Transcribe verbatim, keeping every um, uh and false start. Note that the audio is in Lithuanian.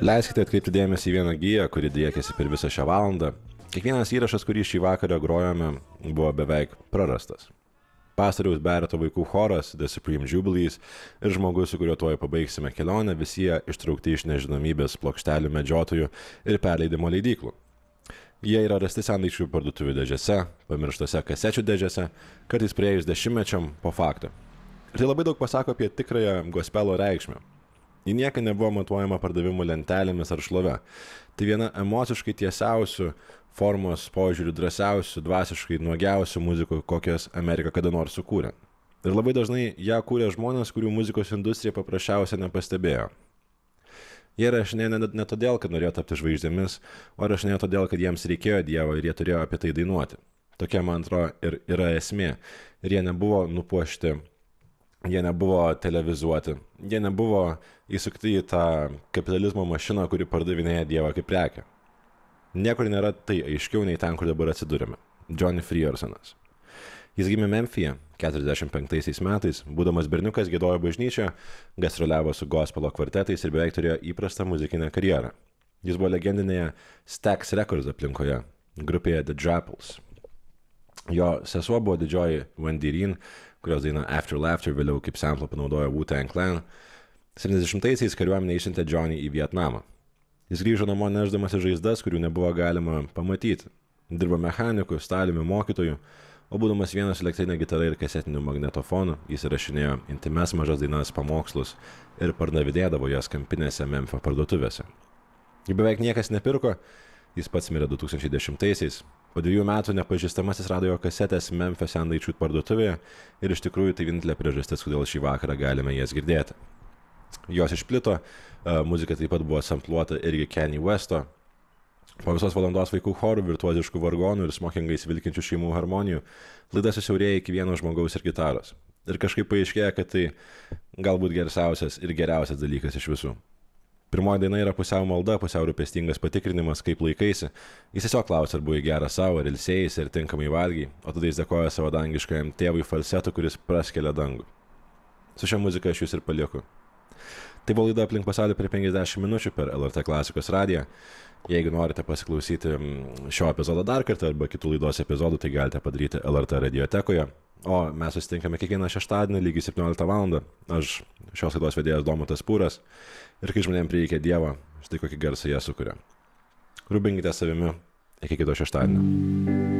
Leiskite atkreipti dėmesį į vieną giją, kuri driekėsi per visą šią valandą. Kiekvienas įrašas, kurį šį vakarą grojome, buvo beveik prarastas. Pastoriaus Bereto vaikų choras The Supreme Jubilees ir žmogus, su kuriuo tuoj pabaigsime kelionę, visi jie ištraukti iš nežinomybės plokštelių medžiotojų ir perleidimo leidyklų. Jie yra rasti sendaikčių parduotuvių dėžėse, pamirštose kasečių dėžėse, kartais praėjus dešimtmečiam po faktą. Ir tai labai daug pasako apie tikrąją gospelo reikšmę. Ji niekada nebuvo matuojama pardavimų lentelėmis ar šlove. Tai viena emociškai tiesiausių, formos požiūrių drąsiausių, dvasiškai nuogiausių muzikų, kokias Amerika kada nors sukūrė. Ir labai dažnai ją kūrė žmonės, kurių muzikos industrija paprasčiausiai nepastebėjo. Jie rašinėjo ne, ne todėl, kad norėjo tapti žvaigždėmis, o rašinėjo todėl, kad jiems reikėjo Dievo ir jie turėjo apie tai dainuoti. Tokia, man atrodo, ir yra esmė. Ir jie nebuvo nupuošti, jie nebuvo televizuoti, jie nebuvo įsukti į tą kapitalizmo mašiną, kuri pardavinėja Dievą kaip prekę. Niekur nėra tai aiškiau nei ten, kur dabar atsidūrėme. Johnny Friersonas. Jis gimė Memfyje keturiasdešimt penktaisiais metais, būdamas berniukas giedojo bažnyčioje, gastroliavo su gospelo kvartetais ir beveik turėjo įprastą muzikinę karjerą. Jis buvo legendinėje Stax Records aplinkoje, grupėje The Jappals. Jo sesuo buvo didžioji Wendy Reen, kurios daina After Laughter vėliau kaip samplą panaudojo Wu-Tang Clan. septyniasdešimtaisiais kariuomenė išsiuntė Johnny į Vietnamą. Jis grįžo namo nešdamas į žaizdas, kurių nebuvo galima pamatyti. Dirbo mechaniku, staliumi, mokytoju, o būdamas vienas elektrinė gitara ir kasetiniu magnetofonu, jis įrašinėjo intimes mažas dainas, pamokslus ir pardavinėdavo jas kampinėse Memfio parduotuvėse. Jį beveik niekas nepirko, jis pats mirė du tūkstančiai dešimtaisiais. Po dviejų metų nepažįstamasis rado jo kasetės Memfio sendaikčių parduotuvėje ir iš tikrųjų tai vienintelė priežastis, kodėl šį vakarą galime jas girdėti. Jos išplito, muzika taip pat buvo sampluota irgi Kanye Westo. Po visos valandos vaikų chorų, virtuoziškų vargonų ir smokingais vilkinčių šeimų harmonijų, laida susiaurėja iki vieno žmogaus ir gitaros. Ir kažkaip paaiškėja, kad tai galbūt geriausias ir geriausias dalykas iš visų. Pirmoji daina yra pusiau malda, pusiau rūpestingas patikrinimas, kaip laikaisi. Jis tiesiog klausia, ar buvai geras savo, ar ilsėjais, ir tinkamai valgiai, o tada jis dėkoja savo dangiškajam tėvui falsetu, kuris praskelia dangų. Su šia muzika aš jūs ir palieku. Tai buvo laida Aplink pasaulį per penkiasdešimt minučių per L R T Klasikos radiją. Jeigu norite pasiklausyti šio epizodo dar kartą arba kitų laidos epizodų, tai galite padaryti L R T radiotekoje. O mes susitinkame kiekvieną šeštadienį lygiai septynioliktą valandą. Aš šios laidos vedėjas Domantas Pūras. Ir kai žmonėms prireikia Dievo, štai kokį garsą jie sukuria. Rūpinkite savimi. Iki kito šeštadienio.